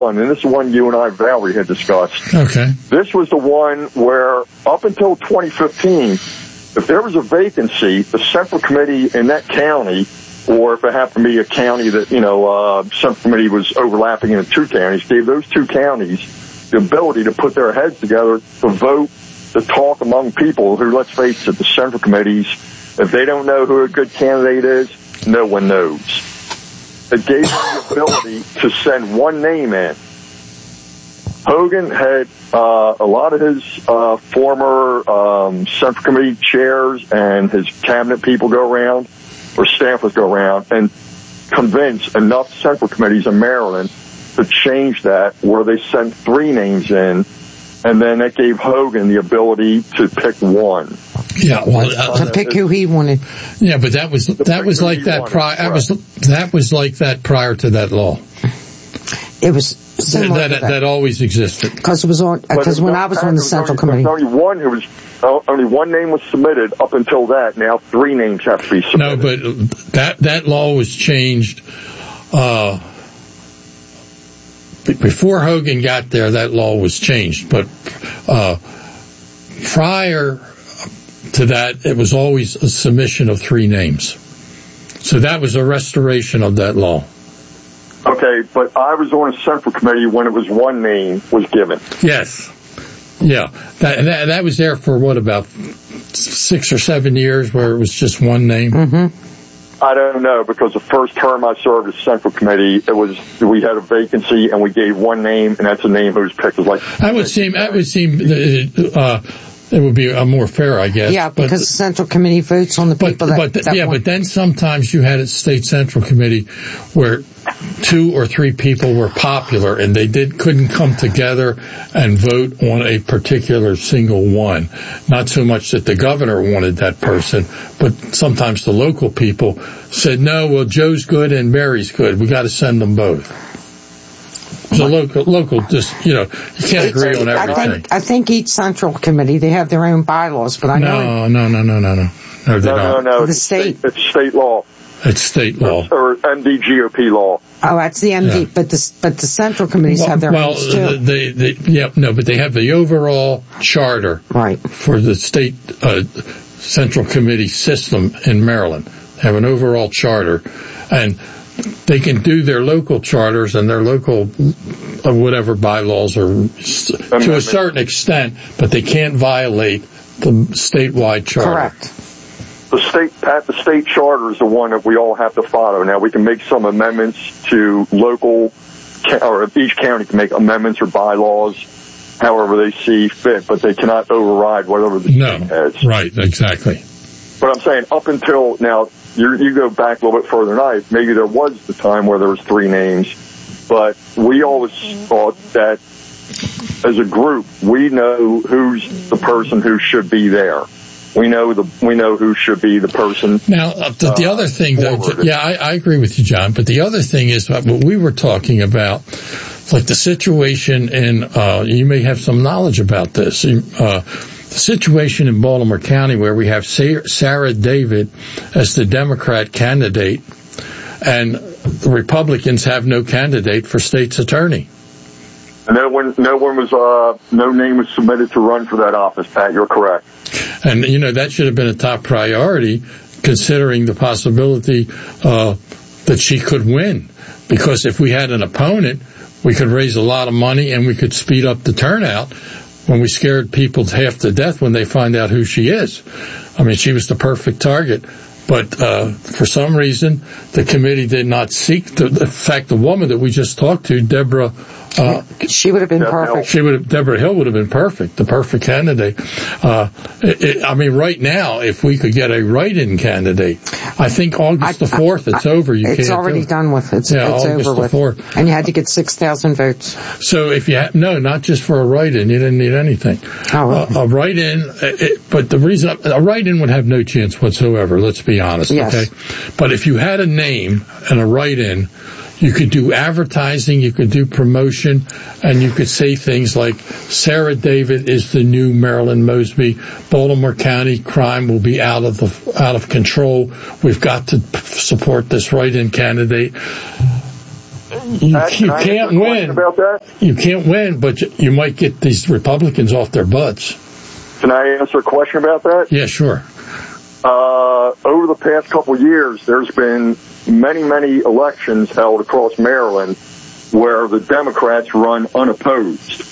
one, and this is one you and I, Valerie, had discussed. Okay. This was the one where, up until 2015, if there was a vacancy, the Central Committee in that county, or if it happened to be a county that, Central Committee was overlapping in two counties, gave those two counties the ability to put their heads together to vote, to talk among people who, let's face it, the Central Committees, if they don't know who a good candidate is, no one knows. It gave them the ability to send one name in. Hogan had a lot of his former Central Committee chairs and his cabinet people go around, or staffers go around, and convince enough Central Committees in Maryland to change that, where they sent 3 names in, and then that gave Hogan the ability to pick one. Yeah, well, to pick who he wanted. Yeah, but that was like that prior. That was like that prior to that law. It was similar to that always existed. Because it was on. Because when I was on the Central Committee, only one name was submitted up until that. Now 3 names have to be submitted. No, but that law was changed. Before Hogan got there, that law was changed. But prior to that, it was always a submission of 3 names. So that was a restoration of that law. Okay, but I was on a Central Committee when it was 1 name was given. Yes. Yeah. That was there for, about 6 or 7 years, where it was just 1 name? Mm-hmm. I don't know, because the first term I served as Central Committee, we had a vacancy and we gave 1 name, and that's a name who was picked. That would seem it would be more fair, I guess. Yeah, because the Central Committee votes on the people but then sometimes you had a state Central Committee where 2 or 3 people were popular and they couldn't come together and vote on a particular single one. Not so much that the governor wanted that person, but sometimes the local people said, no, well, Joe's good and Mary's good. We got to send them both. So local, just, you can't agree on everything. I think each Central Committee, they have their own bylaws, but I know... No. No. The state. It's state law. It's state law. Or MDGOP law. Oh, that's the MD, yeah. but the Central Committees have their own too. But they have the overall charter for the state Central Committee system in Maryland. They have an overall charter, and they can do their local charters and their local whatever bylaws to a certain extent, but they can't violate the statewide charter. Correct. The state charter is the one that we all have to follow. Now, we can make some amendments to local, or each county can make amendments or bylaws however they see fit, but they cannot override whatever the state has. Right, exactly. But I'm saying up until now, you go back a little bit further than I, maybe there was the time where there was 3 names, but we always thought that as a group, we know who's the person who should be there. We know who should be the person. Now, the other thing, I agree with you, John, but the other thing is what we were talking about, like the situation in, you may have some knowledge about this, the situation in Baltimore County where we have Sarah David as the Democrat candidate, and the Republicans have no candidate for state's attorney. No name was submitted to run for that office, Pat. You're correct. And, that should have been a top priority, considering the possibility that she could win. Because if we had an opponent, we could raise a lot of money and we could speed up the turnout when we scared people half to death when they find out who she is. I mean, she was the perfect target. But for some reason, the committee did not seek the fact, the woman that we just talked to, Deborah... she would have been perfect. Deborah Hill would have been perfect, the perfect candidate. Right now, if we could get a write-in candidate, I think August the 4th, it's over. It's already done with. It's August over the 4th. And you had to get 6,000 votes. So if you not just for a write-in, you didn't need anything. A write-in, but the reason, a write-in would have no chance whatsoever, let's be honest, yes. Okay? But if you had a name and a write-in, you could do advertising, you could do promotion, and you could say things like, Sarah David is the new Marilyn Mosby. Baltimore County crime will be out of control. We've got to support this write-in candidate. You can't win. About that? You can't win, but you might get these Republicans off their butts. Can I answer a question about that? Yeah, sure. Over the past couple of years, there's been many elections held across Maryland where the Democrats run unopposed.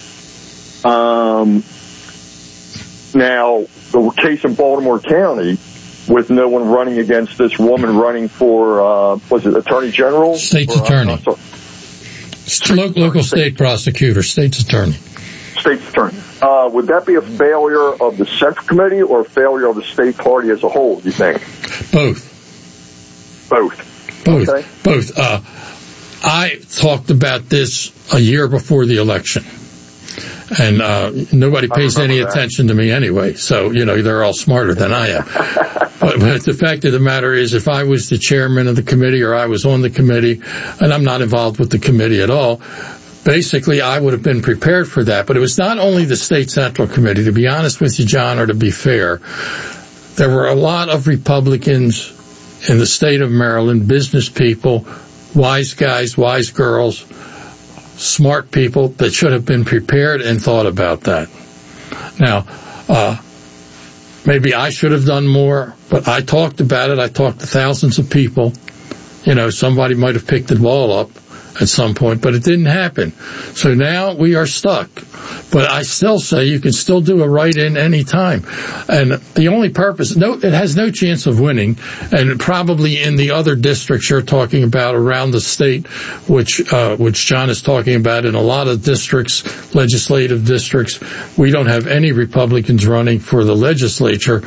Now, the case in Baltimore County, with no one running against this woman running for, was it Attorney General? State's Attorney. Local state prosecutor, State's Attorney. State's Attorney. Would that be a failure of the Central Committee or a failure of the state party as a whole, do you think? Both. Okay. Both. I talked about this a year before the election. And nobody pays any attention to me anyway, so, they're all smarter than I am. But the fact of the matter is, if I was the chairman of the committee or I was on the committee, and I'm not involved with the committee at all, basically I would have been prepared for that. But it was not only the State Central Committee, to be honest with you, John, or to be fair. There were a lot of Republicans in the state of Maryland, business people, wise guys, wise girls, smart people that should have been prepared and thought about that. Now, maybe I should have done more, but I talked about it. I talked to thousands of people. Somebody might have picked the ball up at some point, but it didn't happen. So now we are stuck. But I still say you can still do a write-in any time. And the only purpose, it has no chance of winning, and probably in the other districts you're talking about around the state, which John is talking about, in a lot of districts, legislative districts, we don't have any Republicans running for the legislature.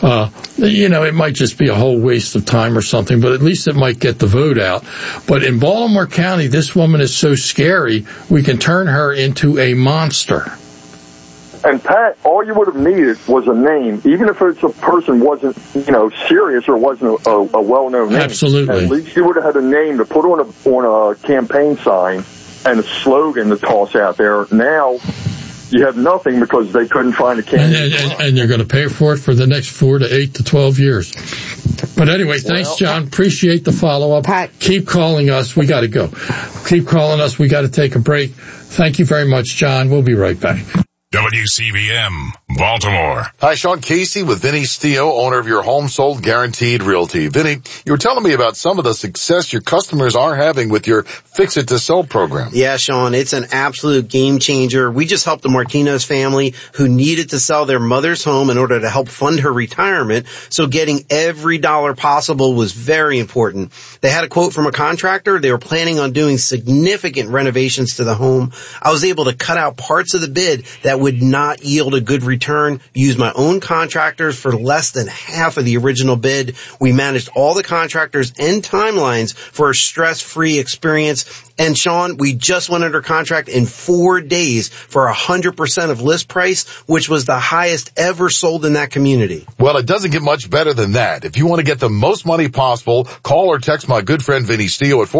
It might just be a whole waste of time or something, but at least it might get the vote out. But in Baltimore County, this woman is so scary, we can turn her into a monster. And Pat, all you would have needed was a name, even if it's a person wasn't, serious or wasn't a well-known name. Absolutely. At least you would have had a name to put on a campaign sign and a slogan to toss out there. Now you have nothing because they couldn't find a candidate. And you're going to pay for it for the next 4 to 8 to 12 years. But anyway, thanks, John. Appreciate the follow-up. Pat. Keep calling us. We got to go. Keep calling us. We got to take a break. Thank you very much, John. We'll be right back. WCBM, Baltimore. Hi, Sean Casey with Vinny Stio, owner of Your Home Sold Guaranteed Realty. Vinny, you were telling me about some of the success your customers are having with your Fix It to Sell program. Yeah, Sean, it's an absolute game changer. We just helped the Martinez family who needed to sell their mother's home in order to help fund her retirement. So getting every dollar possible was very important. They had a quote from a contractor. They were planning on doing significant renovations to the home. I was able to cut out parts of the bid that would not yield a good return, use my own contractors for less than half of the original bid. We managed all the contractors and timelines for a stress-free experience. And Sean, we just went under contract in 4 days for 100% of list price, which was the highest ever sold in that community. Well, it doesn't get much better than that. If you want to get the most money possible, call or text my good friend Vinny Stio at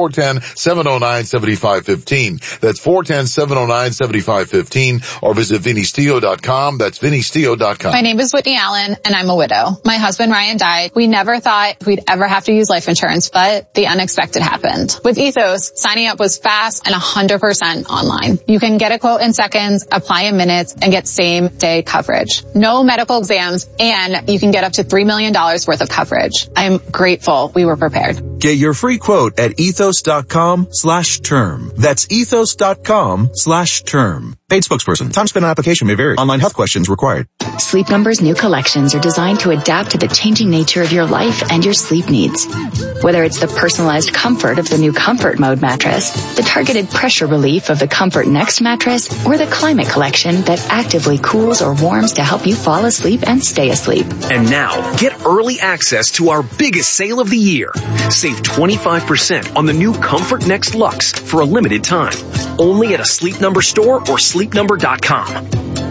410-709-7515. That's 410-709-7515, or visit VinnyStio.com. That's VinnyStio.com. My name is Whitney Allen, and I'm a widow. My husband Ryan died. We never thought we'd ever have to use life insurance, but the unexpected happened. With Ethos, signing up was fast and 100% online. You can get a quote in seconds, apply in minutes, and get same-day coverage. No medical exams, and you can get up to $3 million worth of coverage. I'm grateful we were prepared. Get your free quote at ethos.com/term. That's ethos.com/term. Paid spokesperson. Time spent on application may vary. Online health questions required. Sleep Number's new collections are designed to adapt to the changing nature of your life and your sleep needs. Whether it's the personalized comfort of the new Comfort Mode mattress, the targeted pressure relief of the Comfort Next mattress, or the Climate Collection that actively cools or warms to help you fall asleep and stay asleep. And now, get early access to our biggest sale of the year. Save 25% on the new Comfort Next Luxe for a limited time. Only at a Sleep Number store or sleepnumber.com.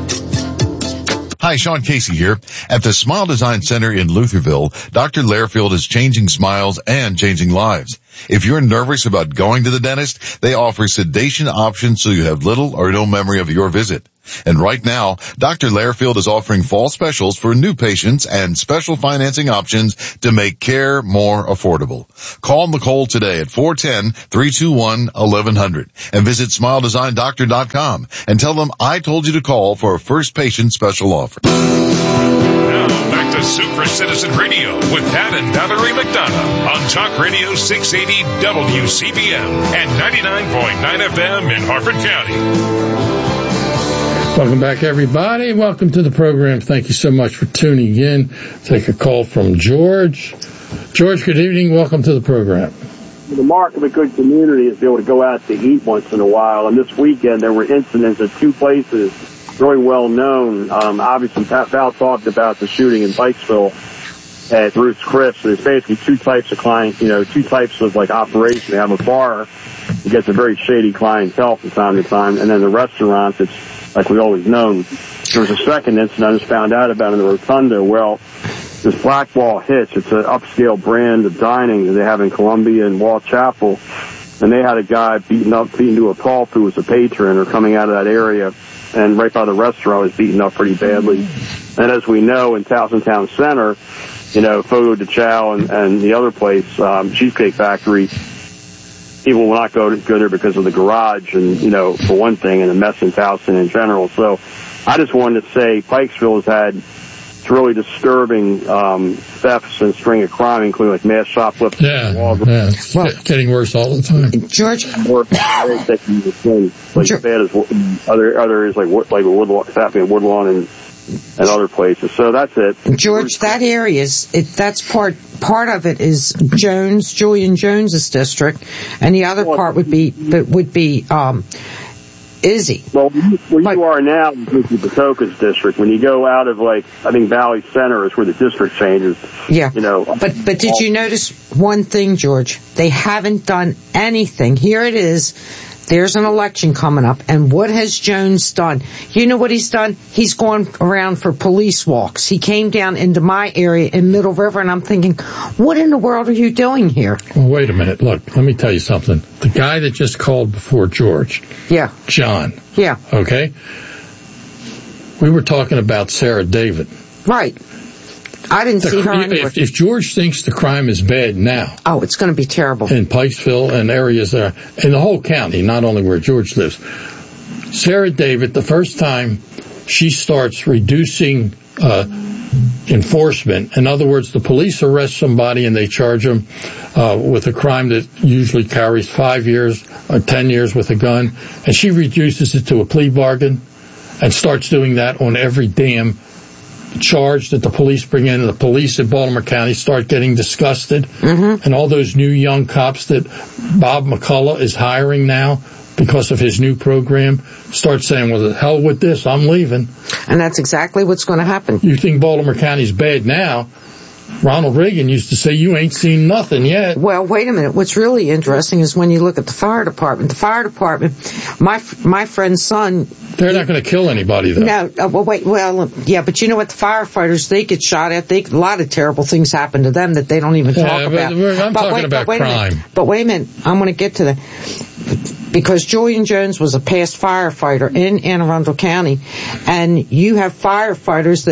Hi, Sean Casey here. At the Smile Design Center in Lutherville, Dr. Lairfield is changing smiles and changing lives. If you're nervous about going to the dentist, they offer sedation options so you have little or no memory of your visit. And right now, Dr. Learfield is offering fall specials for new patients and special financing options to make care more affordable. Call Nicole today at 410-321-1100 and visit SmileDesignDoctor.com and tell them I told you to call for a first patient special offer. Now back to Super Citizen Radio with Pat and Valerie McDonough on Talk Radio 680 WCBM and 99.9 FM in Harford County. Welcome back, everybody. Welcome to the program. Thank you so much for tuning in. Take a call from George. George, good evening. Welcome to the program. The mark of a good community is to be able to go out to eat once in a while. And this weekend, there were incidents at two places very well known. Obviously, Val talked about the shooting in Pikesville at Ruth's Chris. There's basically two types of clients, two types of operation. They have a bar that gets a very shady clientele from time to time, and then the restaurant that's like we've always known. There was a second incident I just found out about in the Rotunda. Well, this Blackwall Hitch, it's an upscale brand of dining that they have in Columbia and Wall Chapel, and they had a guy beaten to a pulp who was a patron or coming out of that area, and right by the restaurant was beaten up pretty badly. And as we know, in Towson Town Center, Fogo de Chao and the other place, Cheesecake Factory, people will not go there because of the garage and, for one thing, and the mess in Towson in general. So I just wanted to say Pikesville has had really disturbing thefts and string of crime, including mass shoplifting. Yeah, it's getting worse all the time. George, as bad as other areas like Woodlawn, happening in Woodlawn and other places. So that's it. George, that area that's part of it is Julian Jones's district, and the other part would be Izzy. Well, where you are now is the Patoka's district. When you go out of I think Valley Center is where the district changes. Yeah. But did you notice one thing, George? They haven't done anything. Here it is. There's an election coming up, and what has Jones done? You know what he's done? He's gone around for police walks. He came down into my area in Middle River, and I'm thinking, what in the world are you doing here? Well, wait a minute. Look, let me tell you something. The guy that just called before George. Yeah. John. Yeah. Okay? We were talking about Sarah David. Right. I didn't see her anywhere. If George thinks the crime is bad now. Oh, it's going to be terrible. In Pikesville and areas there, in the whole county, not only where George lives. Sarah David, the first time she starts reducing enforcement, in other words, the police arrest somebody and they charge them with a crime that usually carries 5 years or 10 years with a gun, and she reduces it to a plea bargain and starts doing that on every damn charge that the police bring in. The police in Baltimore County start getting disgusted, and all those new young cops that Bob McCullough is hiring now because of his new program start saying, well, the hell with this, I'm leaving. And that's exactly what's going to happen. You think Baltimore County's bad now? Ronald Reagan used to say, you ain't seen nothing yet. Well, wait a minute. What's really interesting is when you look at the fire department. The fire department, my friend's son... They're not going to kill anybody, though. No. Yeah, but you know what? The firefighters, they get shot at. A lot of terrible things happen to them that they don't even talk about. I'm talking about crime. But wait a minute. I'm going to get to that. Because Julian Jones was a past firefighter in Anne Arundel County, and you have firefighters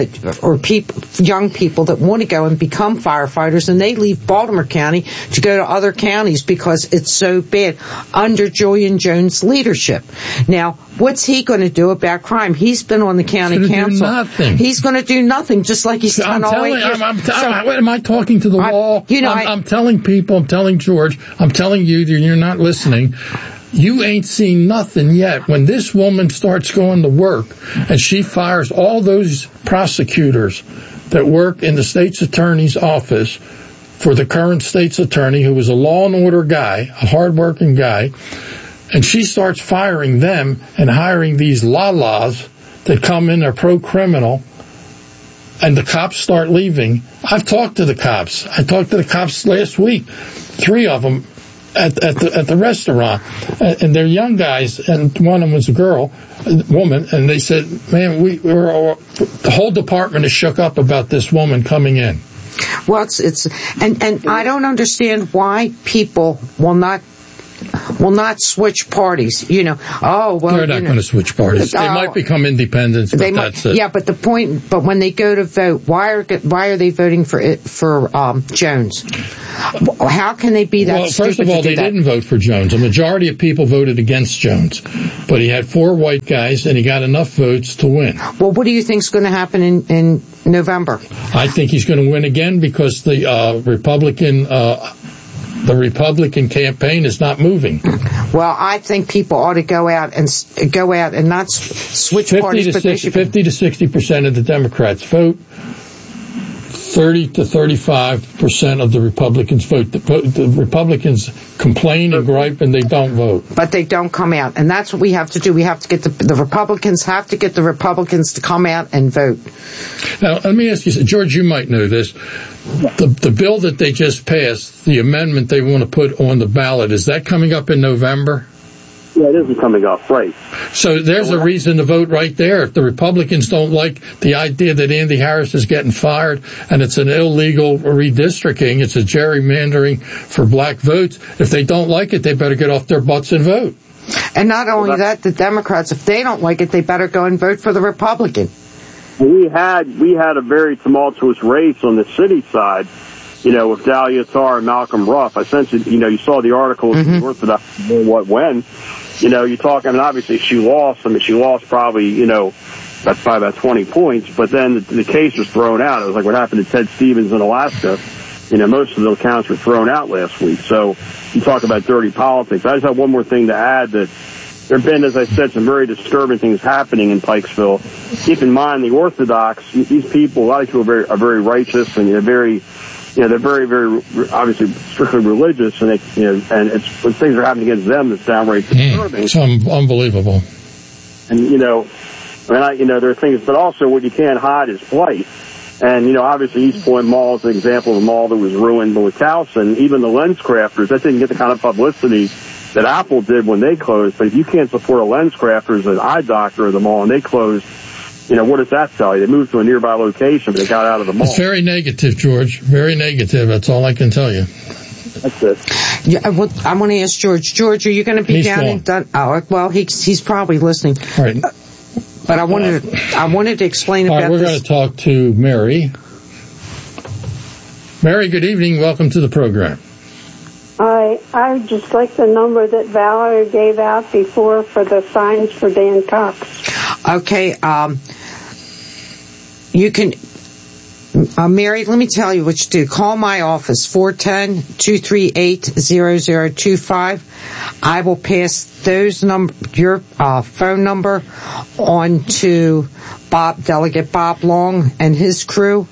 young people that want to go and become firefighters, and they leave Baltimore County to go to other counties because it's so bad under Julian Jones' leadership. Now, what's he going to do about crime? He's been on the county council. Nothing. He's going to do nothing, just like he's done all 8 years. Am I talking to the wall? I'm telling people, I'm telling George, I'm telling you, you're not listening. You ain't seen nothing yet. When this woman starts going to work and she fires all those prosecutors that work in the state's attorney's office for the current state's attorney, who was a law and order guy, a hardworking guy, and she starts firing them and hiring these la-las that come in, they're pro-criminal, and the cops start leaving. I've talked to the cops. I talked to the cops last week, 3 of them, at the restaurant, and they're young guys, and one of them was a woman, and they said, man, the whole department is shook up about this woman coming in. Well, and I don't understand why people will not will not switch parties. You know, they're not going to switch parties. They might become independents, but that's it. Yeah, but but when they go to vote, why are they voting for Jones? How can they be that? Well, first of all, they didn't vote for Jones. A majority of people voted against Jones, but he had 4 white guys, and he got enough votes to win. Well, what do you think is going to happen in November? I think he's going to win again because the Republican campaign is not moving. Well, I think people ought to go out and not switch parties. 50 to 60% of the Democrats vote. 30 to 35% of the Republicans vote. The Republicans complain and gripe, and they don't vote. But they don't come out, and that's what we have to do. We have to get the Republicans have to get the Republicans to come out and vote. Now, let me ask you, George, you might know this. The bill that they just passed, the amendment they want to put on the ballot, is that coming up in November? Yeah, it isn't coming up, right. So there's a reason to vote right there. If the Republicans don't like the idea that Andy Harris is getting fired and it's an illegal redistricting, it's a gerrymandering for black votes, if they don't like it, they better get off their butts and vote. And not only that, the Democrats, if they don't like it, they better go and vote for the Republican. We had a very tumultuous race on the city side, you know, with Dahlia Tarr and Malcolm Ruff. Essentially, you know, you saw the articles in the Orthodox when. You know, you talk, I mean, obviously she lost. I mean, she lost probably, you know, that's probably about 20 points. But then the case was thrown out. It was like what happened to Ted Stevens in Alaska. You know, most of those counts were thrown out last week. So you talk about dirty politics. I just have one more thing to add, that there have been, as I said, some very disturbing things happening in Pikesville. Keep in mind, the Orthodox, these people, a lot of people are very righteous, and they're very, they're very, very, obviously, strictly religious, and and it's when things are happening against them that's downright disturbing. It's unbelievable. And there are things, but also what you can't hide is blight. And obviously, East Point Mall is an example of a mall that was ruined. But with Towson, even the lens crafters, that didn't get the kind of publicity that Apple did when they closed. But if you can't support a lens crafter as an eye doctor of the mall and they closed, what does that tell you? They moved to a nearby location, but they got out of the mall. It's very negative, George. Very negative. That's all I can tell you. That's it. Yeah, I'm going to ask George. George, are you going to be down in Dun? Oh, well, he's probably listening. All right. But I wanted to explain about this. We're going to talk to Mary. Mary, good evening. Welcome to the program. I just like the number that Valerie gave out before for the signs for Dan Cox. Okay, you can, Mary, let me tell you what you do. Call my office, 410-238-0025. I will pass your phone number on to Delegate Bob Long and his crew.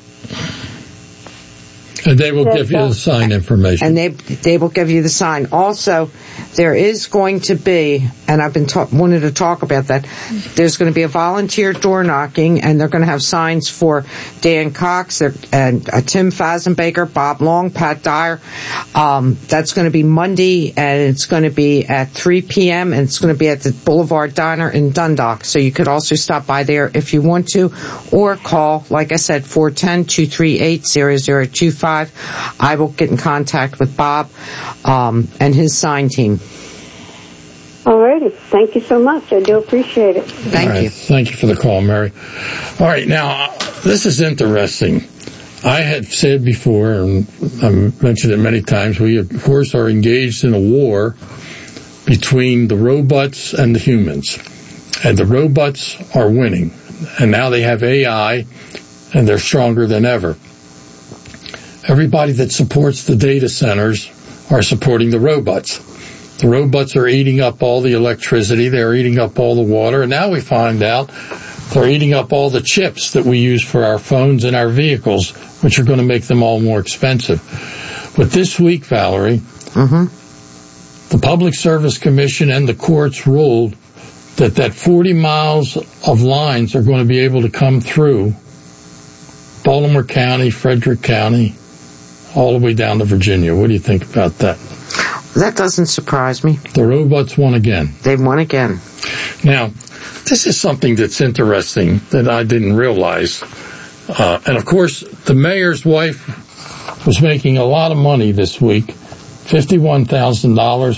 And they will give you the sign information. And they will give you the sign. Also, there is going to be, and I've been wanted to talk about that, there's going to be a volunteer door knocking, and they're going to have signs for Dan Cox and Tim Fazenbaker, Bob Long, Pat Dyer. That's going to be Monday, and it's going to be at 3 p.m., and it's going to be at the Boulevard Diner in Dundalk. So you could also stop by there if you want to, or call, like I said, 410-238-0025. I will get in contact with Bob and his sign team. Alrighty. Thank you so much. I do appreciate it. Thank you. Thank you for the call, Mary. All right. Now, this is interesting. I had said before, and I've mentioned it many times, we, of course, are engaged in a war between the robots and the humans. And the robots are winning. And now they have AI, and they're stronger than ever. Everybody that supports the data centers are supporting the robots. The robots are eating up all the electricity. They're eating up all the water. And now we find out they're eating up all the chips that we use for our phones and our vehicles, which are going to make them all more expensive. But this week, Valerie, the Public Service Commission and the courts ruled that 40 miles of lines are going to be able to come through Baltimore County, Frederick County, all the way down to Virginia. What do you think about that? That doesn't surprise me. The robots won again. They won again. Now, this is something that's interesting that I didn't realize. And of course, the mayor's wife was making a lot of money this week, $51,000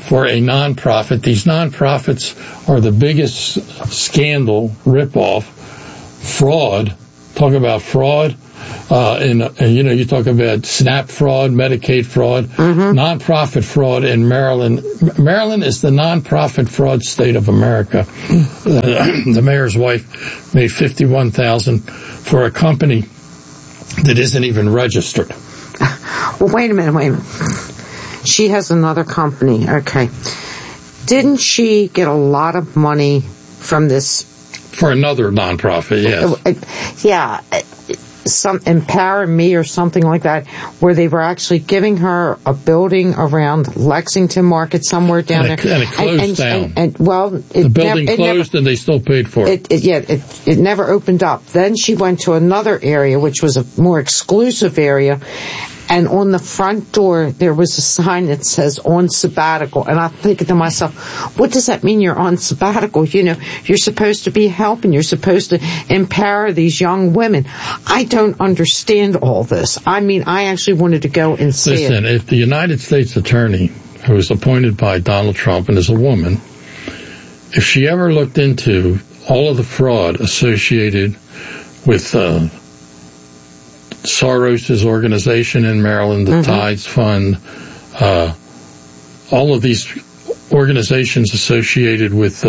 for a nonprofit. These nonprofits are the biggest scandal, ripoff, fraud. Talk about fraud. You talk about SNAP fraud, Medicaid fraud, nonprofit fraud in Maryland. Maryland is the nonprofit fraud state of America. The mayor's wife made $51,000 for a company that isn't even registered. Well, wait a minute. She has another company. Okay. Didn't she get a lot of money from this? For another nonprofit, yes. Yeah. Some Empower Me or something like that, where they were actually giving her a building around Lexington Market somewhere down there. And it closed down. The building closed and they still paid for it. It never opened up. Then she went to another area, which was a more exclusive area, and on the front door there was a sign that says "on sabbatical." And I'm thinking to myself, what does that mean, you're on sabbatical? You're supposed to be helping. You're supposed to empower these young women. I don't understand all this. I mean, I actually wanted to go and see it. Listen, if the United States Attorney, who was appointed by Donald Trump and is a woman, if she ever looked into all of the fraud associated with Soros' organization in Maryland, the Tides Fund, all of these organizations associated with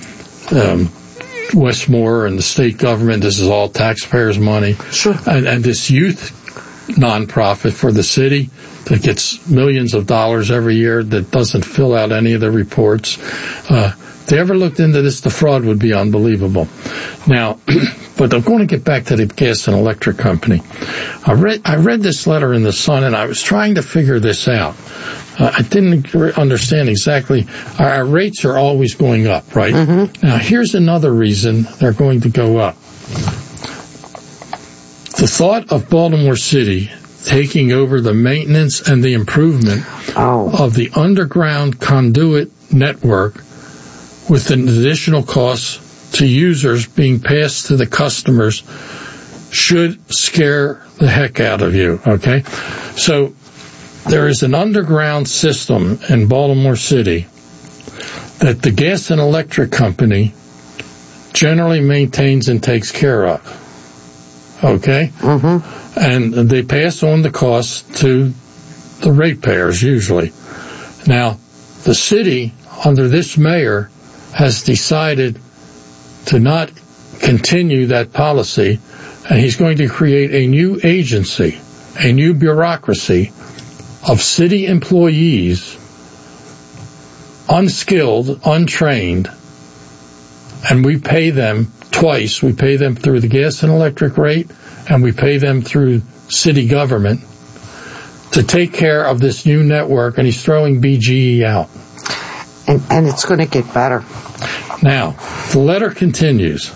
Westmore and the state government, this is all taxpayers' money. Sure. And this youth nonprofit for the city that gets millions of dollars every year that doesn't fill out any of the reports. If they ever looked into this, the fraud would be unbelievable. Now, but I'm going to get back to the gas and electric company. I read this letter in the Sun, and I was trying to figure this out. I didn't understand exactly. Our rates are always going up, right? Now, here's another reason they're going to go up. The thought of Baltimore City taking over the maintenance and the improvement of the underground conduit network with an additional cost to users being passed to the customers should scare the heck out of you, okay? So there is an underground system in Baltimore City that the gas and electric company generally maintains and takes care of, okay? And they pass on the costs to the ratepayers usually. Now, the city, under this mayor, has decided to not continue that policy, and he's going to create a new agency, a new bureaucracy of city employees, unskilled, untrained, and we pay them twice. We pay them through the gas and electric rate, and we pay them through city government to take care of this new network, and he's throwing BGE out. And it's going to get better. Now, the letter continues.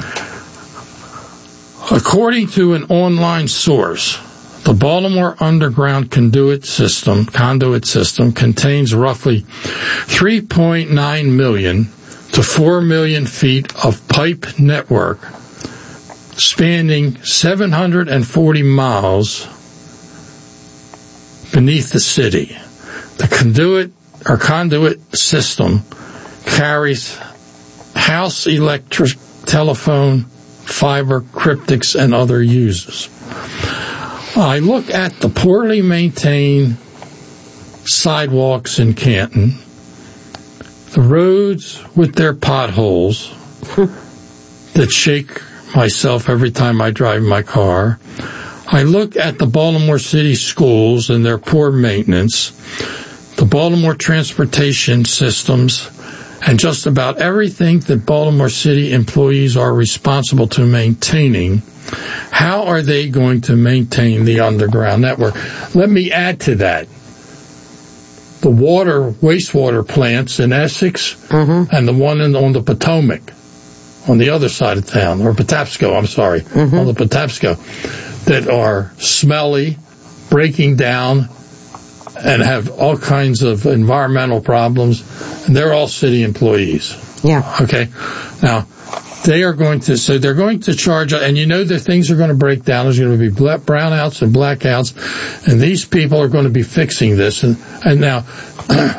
According to an online source, the Baltimore Underground Conduit System contains roughly 3.9 million to 4 million feet of pipe network spanning 740 miles beneath the city. The conduit system carries house electric, telephone, fiber, cryptics, and other uses. I look at the poorly maintained sidewalks in Canton, the roads with their potholes that shake myself every time I drive my car. I look at the Baltimore City schools and their poor maintenance, the Baltimore transportation systems, and just about everything that Baltimore City employees are responsible to maintaining. How are they going to maintain the underground network? Let me add to that. The wastewater plants in Essex and the one on the Potomac, on the other side of town, or Patapsco, on the Patapsco, that are smelly, breaking down, and have all kinds of environmental problems, and they're all city employees. Yeah. Okay. Now, they're going to charge, and the things are going to break down. There's going to be brownouts and blackouts, and these people are going to be fixing this. And now,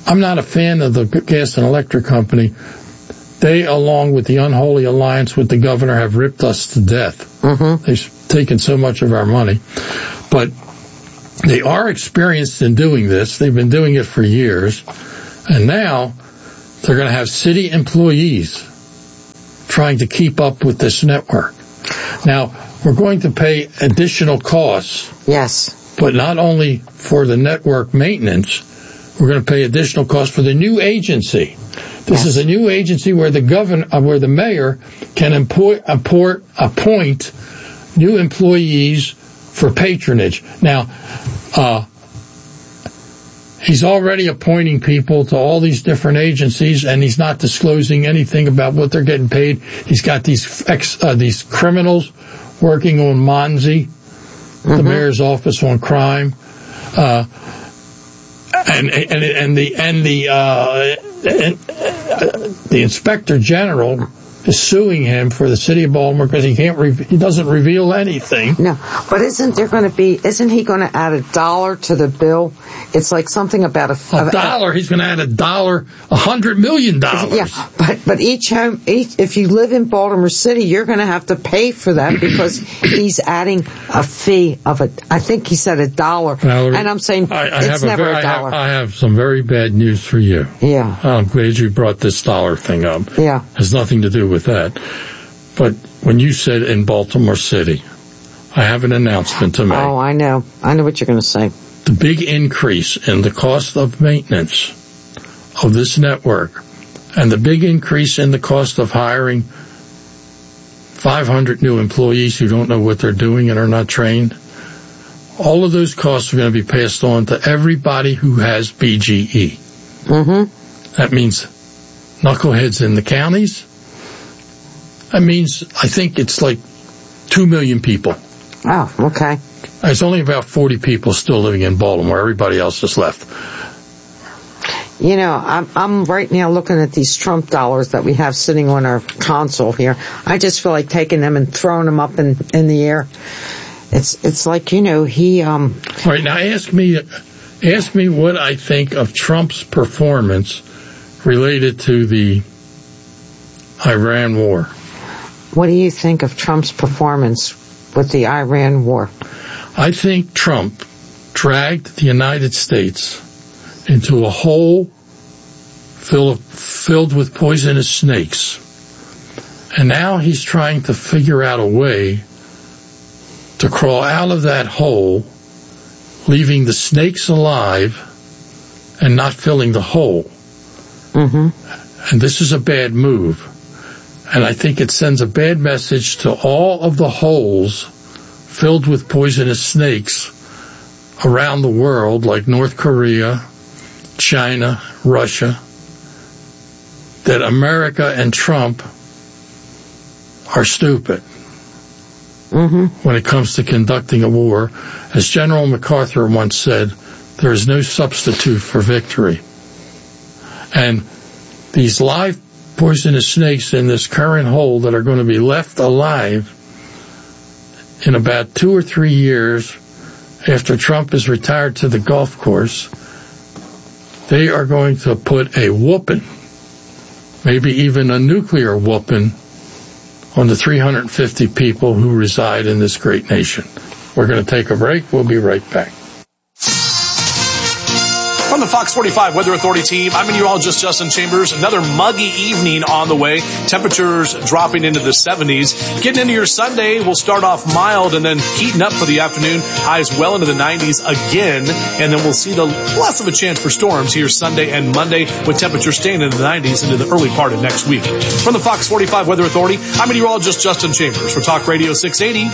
I'm not a fan of the gas and electric company. They, along with the unholy alliance with the governor, have ripped us to death. Mm-hmm. They've taken so much of our money. But they are experienced in doing this. They've been doing it for years. And now they're going to have city employees trying to keep up with this network. Now, we're going to pay additional costs. Yes. But not only for the network maintenance, we're going to pay additional costs for the new agency. This is a new agency where where the mayor can appoint new employees for patronage. Now, he's already appointing people to all these different agencies, and he's not disclosing anything about what they're getting paid. He's got these criminals working on Monzi, the mayor's office on crime, and the inspector general is suing him for the city of Baltimore because he doesn't reveal anything. No, but isn't he going to add $1 to the bill? It's like something about $1. He's going to add $100 million. Yeah, but each home, if you live in Baltimore City, you're going to have to pay for that because he's adding a fee of I think he said $1. Valerie, and I'm saying it's never $1. I have some very bad news for you. Yeah. I'm glad you brought this dollar thing up. Yeah. It has nothing to do with that. But when you said in Baltimore City, I have an announcement to make. Oh, I know. I know what you're going to say. The big increase in the cost of maintenance of this network and the big increase in the cost of hiring 500 new employees who don't know what they're doing and are not trained, all of those costs are going to be passed on to everybody who has BGE. Mm-hmm. That means knuckleheads in the counties. That means, I think it's like 2 million people. Oh, okay. There's only about 40 people still living in Baltimore. Everybody else has left. You know, I'm right now looking at these Trump dollars that we have sitting on our console here. I just feel like taking them and throwing them up in the air. It's like, he... All right, now ask me what I think of Trump's performance related to the Iran war. What do you think of Trump's performance with the Iran war? I think Trump dragged the United States into a hole filled with poisonous snakes. And now he's trying to figure out a way to crawl out of that hole, leaving the snakes alive and not filling the hole. Mm-hmm. And this is a bad move. And I think it sends a bad message to all of the holes filled with poisonous snakes around the world, like North Korea, China, Russia, that America and Trump are stupid when it comes to conducting a war. As General MacArthur once said, there is no substitute for victory. And these live poisonous snakes in this current hole that are going to be left alive in about 2 or 3 years after Trump is retired to the golf course, they are going to put a whooping, maybe even a nuclear whooping, on the 350 people who reside in this great nation. We're going to take a break. We'll be right back. From the Fox 45 Weather Authority team, I'm meteorologist Justin Chambers. Another muggy evening on the way. Temperatures dropping into the 70s. Getting into your Sunday, we'll start off mild and then heating up for the afternoon. Highs well into the 90s again. And then we'll see the less of a chance for storms here Sunday and Monday, with temperatures staying in the 90s into the early part of next week. From the Fox 45 Weather Authority, I'm meteorologist Justin Chambers for Talk Radio 680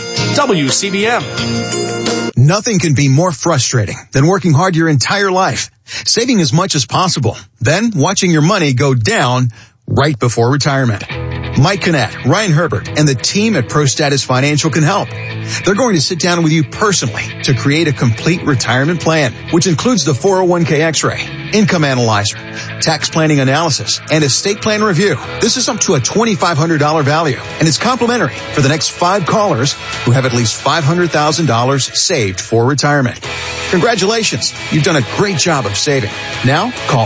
WCBM. Nothing can be more frustrating than working hard your entire life, saving as much as possible, then watching your money go down right before retirement. Mike Kinnett, Ryan Herbert, and the team at ProStatus Financial can help. They're going to sit down with you personally to create a complete retirement plan, which includes the 401k X-ray, income analyzer, tax planning analysis, and estate plan review. This is up to a $2,500 value, and it's complimentary for the next 5 callers who have at least $500,000 saved for retirement. Congratulations. You've done a great job of saving. Now, call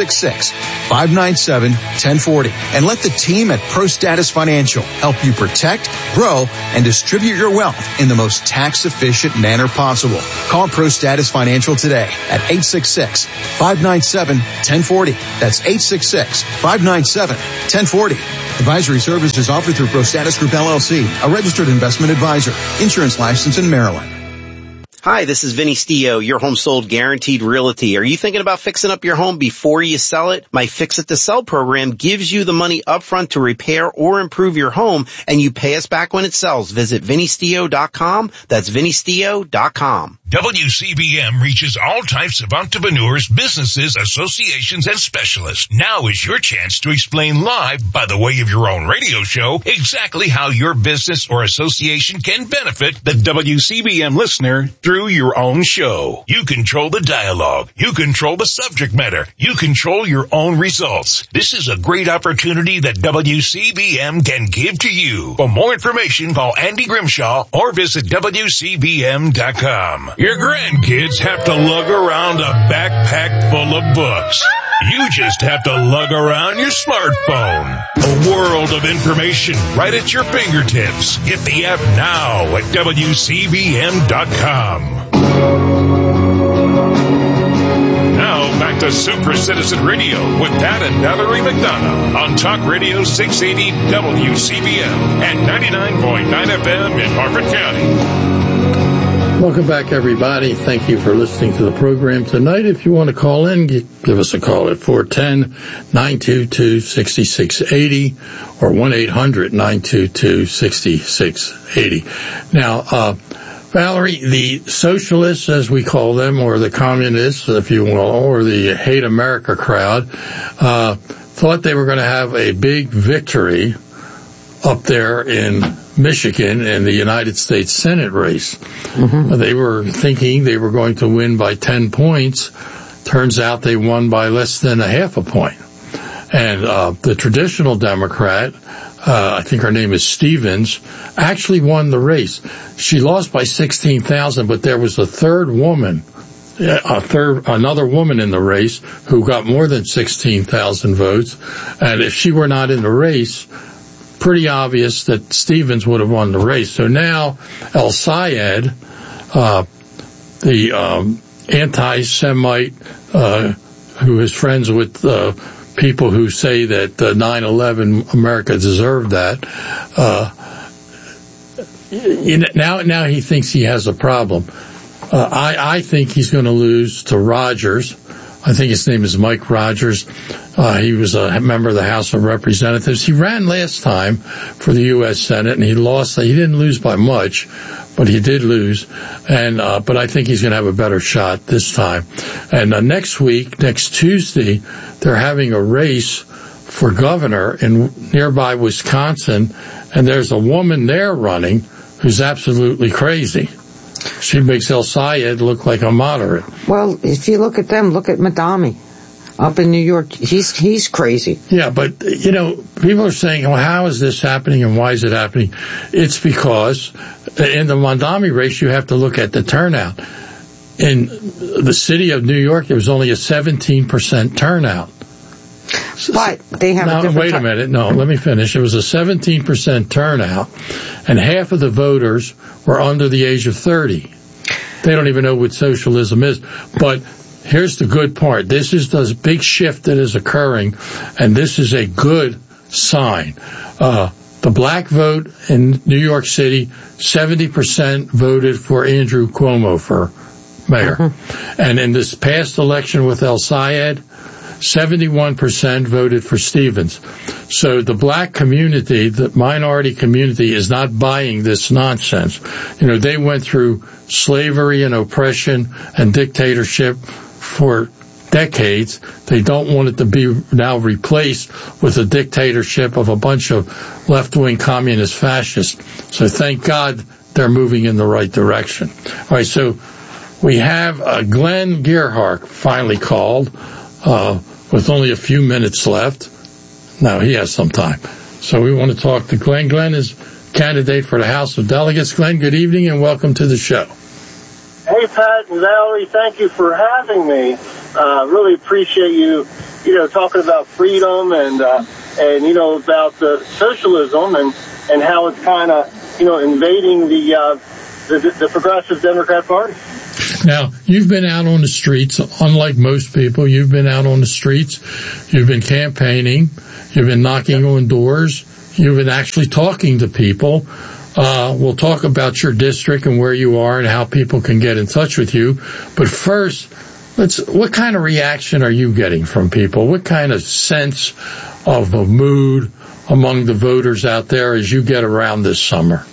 866-597-1040 and let the team at ProStatus Financial help you protect, grow, and distribute your wealth in the most tax-efficient manner possible. Call ProStatus Financial today at 866-597-1040. That's 866-597-1040. Advisory services offered through ProStatus Group LLC, a registered investment advisor. Insurance license in Maryland. Hi, this is Vinny Stio, your home sold guaranteed realty. Are you thinking about fixing up your home before you sell it? My Fix It to Sell program gives you the money upfront to repair or improve your home, and you pay us back when it sells. Visit VinnyStio.com. That's VinnyStio.com. WCBM reaches all types of entrepreneurs, businesses, associations, and specialists. Now is your chance to explain live, by the way of your own radio show, exactly how your business or association can benefit the WCBM listener through your own show. You control the dialogue. You control the subject matter. You control your own results. This is a great opportunity that WCBM can give to you. For more information, call Andy Grimshaw or visit WCBM.com. Your grandkids have to lug around a backpack full of books. You just have to lug around your smartphone. A world of information right at your fingertips. Get the app now at WCBM.com. Now back to Super Citizen Radio with Pat and Valerie McDonough on Talk Radio 680 WCBM and 99.9 FM in Harford County. Welcome back, everybody. Thank you for listening to the program tonight. If you want to call in, give us a call at 410-922-6680 or 1-800-922-6680. Now, Valerie, the socialists, as we call them, or the communists, if you will, or the Hate America crowd, thought they were going to have a big victory up there in Michigan in the United States Senate race. Mm-hmm. They were thinking they were going to win by 10 points. Turns out they won by less than a half a point. And the traditional Democrat, I think her name is Stevens, actually won the race. She lost by 16,000, but there was another woman in the race who got more than 16,000 votes. And if she were not in the race, pretty obvious that Stevens would have won the race. So now El Sayed, the anti-Semite, who is friends with people who say that 9/11 America deserved that, now he thinks he has a problem. I think he's going to lose to Rogers. I think his name is Mike Rogers. He was a member of the House of Representatives. He ran last time for the U.S. Senate, and he lost. He didn't lose by much, but he did lose. And but I think he's going to have a better shot this time. And next Tuesday, they're having a race for governor in nearby Wisconsin, and there's a woman there running who's absolutely crazy. She makes El Sayed look like a moderate. Well, if you look at them, look at Madami up in New York. He's crazy. Yeah, but, people are saying, well, how is this happening and why is it happening? It's because in the Madami race, you have to look at the turnout. In the city of New York, there was only a 17% turnout. But they have a different... Wait a minute. No, let me finish. It was a 17% turnout, and half of the voters were under the age of 30. They don't even know what socialism is. But here's the good part. This is the big shift that is occurring, and this is a good sign. The black vote in New York City, 70% voted for Andrew Cuomo for mayor. Mm-hmm. And in this past election with El Sayed, 71% voted for Stevens. So the black community, the minority community, is not buying this nonsense. They went through slavery and oppression and dictatorship for decades. They don't want it to be now replaced with a dictatorship of a bunch of left-wing communist fascists. So thank God they're moving in the right direction. All right, so we have Glenn Gerhardt finally called. with only a few minutes left. No, he has some time. So we want to talk to Glenn. Glenn is candidate for the House of Delegates. Glenn, good evening and welcome to the show. Hey, Pat and Valerie, thank you for having me. Really appreciate you talking about freedom and about socialism and how it's kind of, invading the Progressive Democrat Party. Now, you've been out on the streets, unlike most people. You've been out on the streets. You've been campaigning. You've been knocking on doors. You've been actually talking to people. We'll talk about your district and where you are and how people can get in touch with you. But first, what kind of reaction are you getting from people? What kind of sense of a mood among the voters out there as you get around this summer?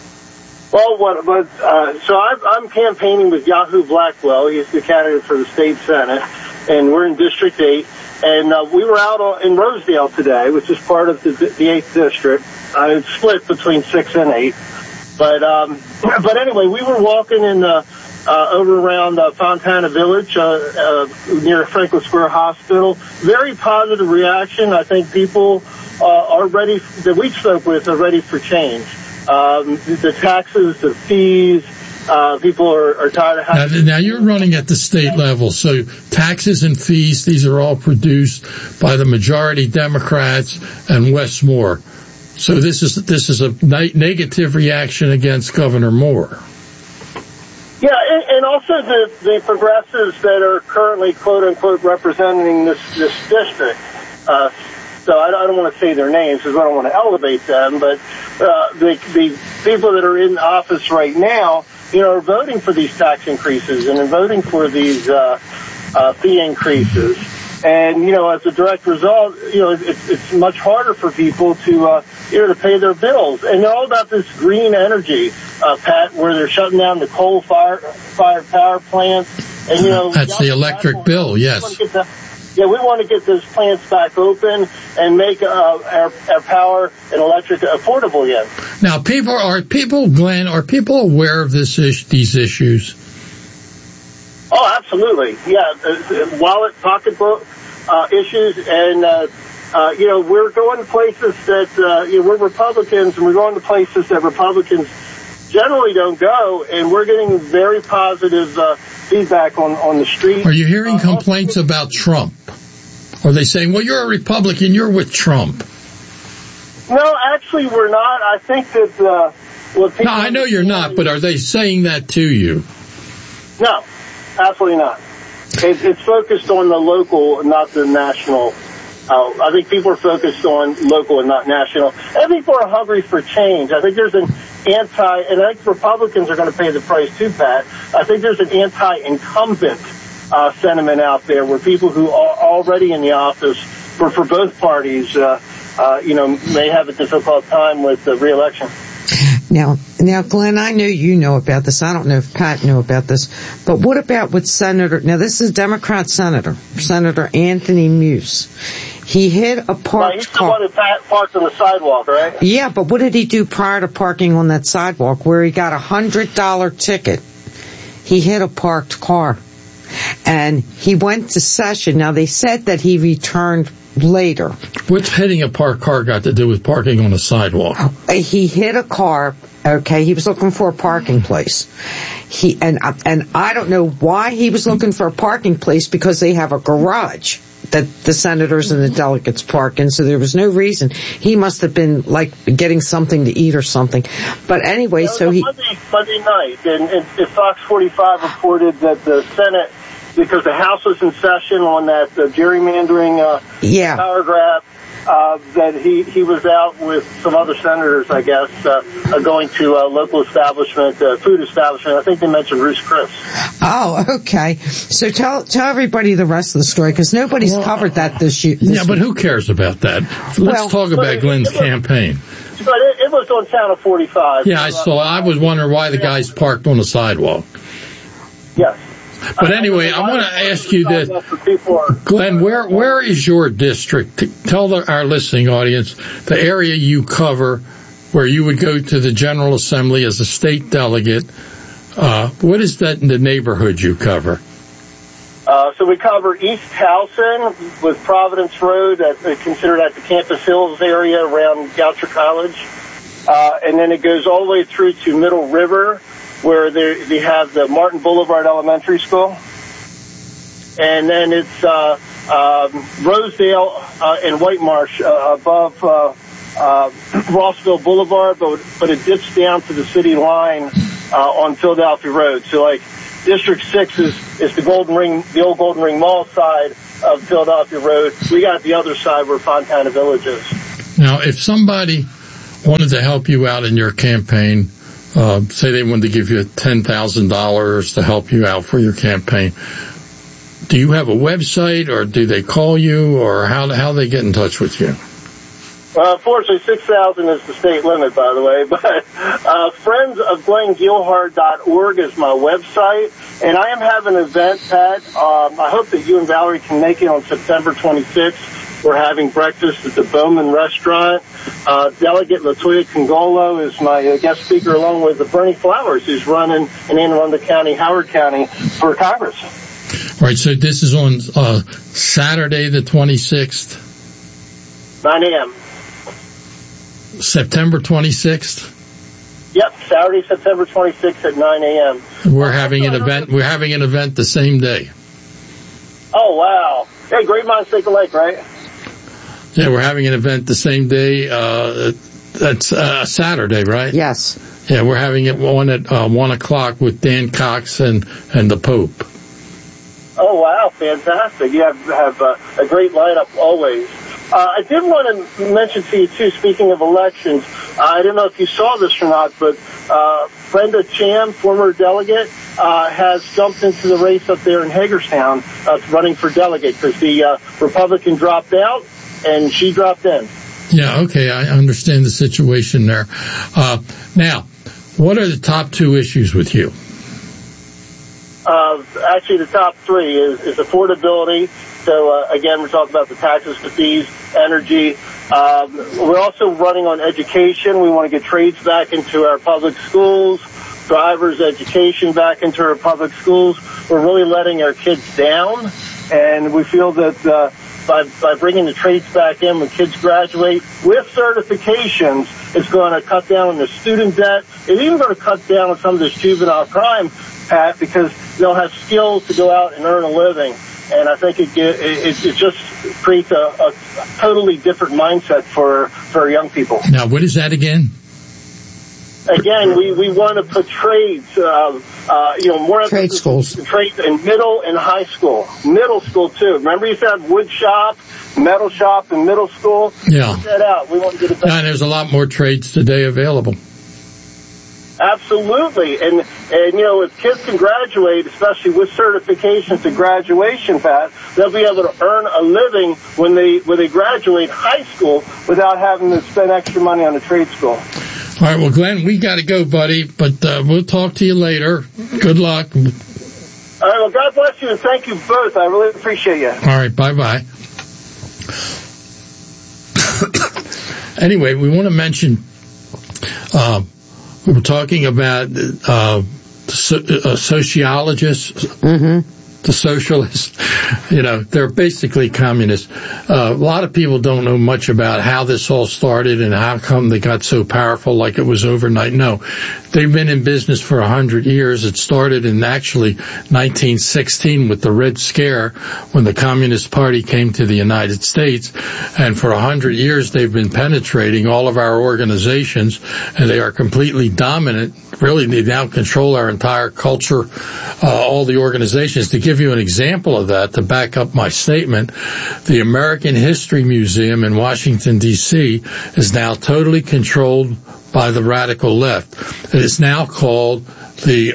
Well, so I'm campaigning with Yahoo Blackwell. He's the candidate for the state senate, and we're in District 8. And we were out in Rosedale today, which is part of the 8th district. It's split between 6 and 8. But anyway, we were walking in over around Fontana Village near Franklin Square Hospital. Very positive reaction. I think people are ready, that we spoke with, are ready for change. The taxes, the fees, people are tired of having... Now you're running at the state level, so taxes and fees, these are all produced by the majority Democrats and Wes Moore. So this is a negative reaction against Governor Moore. Yeah, and also the progressives that are currently, quote unquote, representing this district. So I don't want to say their names because I don't want to elevate them, but the people that are in office right now, are voting for these tax increases and are voting for these fee increases. And, as a direct result, it's much harder for people to pay their bills. And they're all about this green energy, Pat, where they're shutting down the coal-fired power plants. And, that's the electric bill, yes. We want to get those plants back open and make our power and electric affordable again. Now, Glenn, are people aware of these issues? Oh, absolutely. Yeah, wallet, pocketbook issues, and we're going to places that we're Republicans, and we're going to places that Republicans generally don't go, and we're getting very positive feedback on the street. Are you hearing complaints about Trump? Are they saying, well, you're a Republican, you're with Trump? No, actually, we're not. I think that No, I know you're not, but are they saying that to you? No, absolutely not. It's focused on the local, not the national. I think people are focused on local and not national. I think people are hungry for change. I think there's an and I think Republicans are going to pay the price too, Pat. I think there's an anti-incumbent sentiment out there where people who are already in the office for both parties, may have a difficult time with the re-election. Now, Glenn, I know you know about this. I don't know if Pat knew about this, but what about with this is Democrat Senator Anthony Muse. He hit a parked he's the one that parked on the sidewalk, right? Yeah, but what did he do prior to parking on that sidewalk where he got $100 ticket? He hit a parked car. And he went to session. Now, they said that he returned later. What's hitting a parked car got to do with parking on a sidewalk? He hit a car. Okay, he was looking for a parking place. And I don't know why he was looking for a parking place, because they have a garage that the senators and the delegates park in, so there was no reason. He must have been getting something to eat or something. But anyway, so he Monday night, and Fox 45 reported that the Senate, because the House was in session on that gerrymandering power grab, that he was out with some other senators, I guess, going to a local establishment, food establishment. I think they mentioned Ruth's Chris. Oh, okay. So tell everybody the rest of the story, because nobody's covered that this year. Yeah, but who cares about that? Let's talk about Glenn's campaign. But it was on Channel 45. Yeah, I saw. I was wondering why the guys parked on the sidewalk. Yes. But anyway, I want to ask you this, Glenn, where is your district? Tell our listening audience the area you cover, where you would go to the General Assembly as a state delegate. What is that in the neighborhood you cover? So we cover East Towson with Providence Road, considered at the Campus Hills area around Goucher College. And then it goes all the way through to Middle River, where they have the Martin Boulevard Elementary School. And then it's Rosedale and White Marsh above Rossville Boulevard, but it dips down to the city line on Philadelphia Road. So like District 6 is the Golden Ring, the old Golden Ring Mall side of Philadelphia Road. We got the other side where Fontana Village is. Now, if somebody wanted to help you out in your campaign, say they wanted to give you $10,000 to help you out for your campaign, do you have a website, or do they call you, or how do they get in touch with you? Unfortunately, 6,000 is the state limit, by the way, but friendsofglenngilhard.org is my website, and I am having an event, Pat. I hope that you and Valerie can make it on September 26th. We're having breakfast at the Bowman Restaurant. Delegate Latoya Congolo is my guest speaker, along with Bernie Flowers, who's running in Anne Arundel County, Howard County, for Congress. All right, so this is on Saturday the 26th? 9 a.m. September 26th? Yep, Saturday, September 26th at 9 a.m. We're having an event. We're having an event the same day. Oh, wow. Hey, great minds think alike, right? Yeah, we're having an event the same day. That's Saturday, right? Yes. Yeah, we're having it on at 1 o'clock with Dan Cox and the Pope. Oh, wow, fantastic. You have a great lineup always. I did want to mention to you, too, speaking of elections, I don't know if you saw this or not, but Brenda Cham, former delegate, has jumped into the race up there in Hagerstown, running for delegate, because the Republican dropped out and she dropped in. Yeah, okay, I understand the situation there. Now, what are the top two issues with you? Actually, the top three is affordability. So, again, we're talking about the taxes, the fees, energy. We're also running on education. We want to get trades back into our public schools, drivers' education back into our public schools. We're really letting our kids down, and we feel that by bringing the trades back in when kids graduate with certifications, it's going to cut down on the student debt. It's even going to cut down on some of this juvenile crime, Pat, because they'll have skills to go out and earn a living. And I think it just creates a totally different mindset for our young people. Now, what is that again? Again, we want to put trades, more trade schools, trades in middle and high school, middle school too. Remember, you used to have wood shop, metal shop in middle school. Yeah, put that out. We want to get it back. And there's a lot more trades today available. Absolutely, and if kids can graduate, especially with certifications to graduation, Pat, they'll be able to earn a living when they graduate high school without having to spend extra money on a trade school. All right, well, Glenn, we got to go, buddy, but we'll talk to you later. Good luck. All right, well, God bless you, and thank you both. I really appreciate you. All right, bye-bye. Anyway, we want to mention, we were talking about sociologists, the socialists. They're basically communists. A lot of people don't know much about how this all started and how come they got so powerful like it was overnight. No, they've been in business for 100 years. It started in actually 1916 with the Red Scare when the Communist Party came to the United States. And for 100 years they've been penetrating all of our organizations, and they are completely dominant. Really, they now control our entire culture, all the organizations. To give you an example of that, to back up my statement, the American History Museum in Washington, D.C. is now totally controlled by the radical left. It is now called the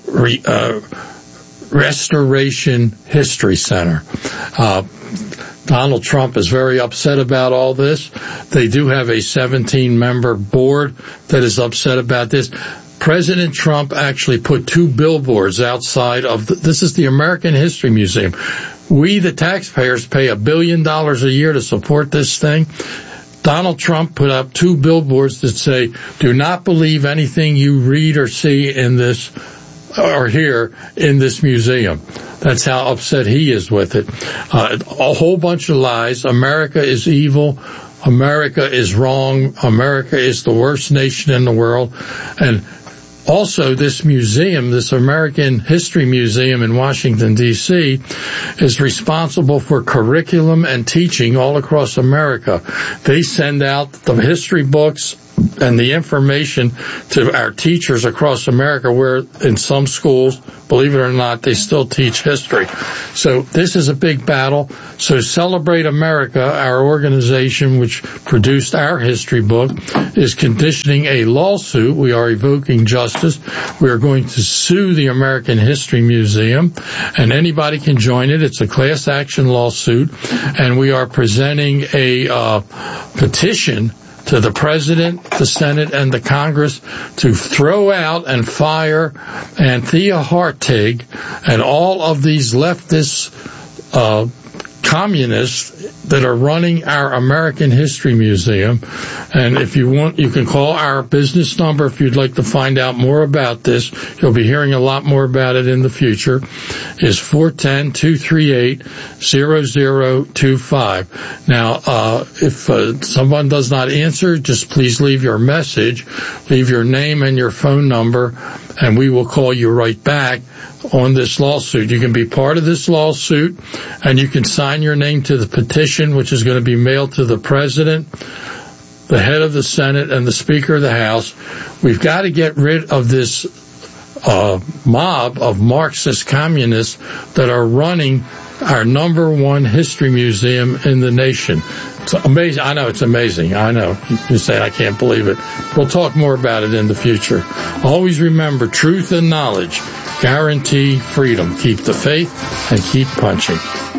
Restoration History Center. Donald Trump is very upset about all this. They do have a 17-member board that is upset about this. President Trump actually put 2 billboards outside of this is the American History Museum. We, the taxpayers, pay $1 billion a year to support this thing. Donald Trump put up 2 billboards that say, "Do not believe anything you read or see in this are here in this museum. That's how upset he is with it. A whole bunch of lies. America is evil. America is wrong. America is the worst nation in the world. And also, this museum, this American History Museum in Washington, D.C., is responsible for curriculum and teaching all across America. They send out the history books and the information to our teachers across America, where in some schools, believe it or not, they still teach history. So this is a big battle. So Celebrate America, our organization which produced our history book, is conditioning a lawsuit. We are evoking justice. We are going to sue the American History Museum, and anybody can join it. It's a class action lawsuit, and we are presenting a petition to the President, the Senate, and the Congress to throw out and fire Anthea Hartig and all of these leftist communists that are running our American History Museum. And if you want, you can call our business number if you'd like to find out more about this. You'll be hearing a lot more about it in the future. Is 410-238-0025. Now, if someone does not answer, just please leave your message, leave your name and your phone number, and we will call you right back on this lawsuit. You can be part of this lawsuit, and you can sign your name to the petition, which is going to be mailed to the President, the head of the Senate, and the Speaker of the House. We've got to get rid of this mob of Marxist communists that are running our number one history museum in the nation. It's amazing. I know, it's amazing. I know. You say, I can't believe it. We'll talk more about it in the future. Always remember, truth and knowledge guarantee freedom. Keep the faith and keep punching.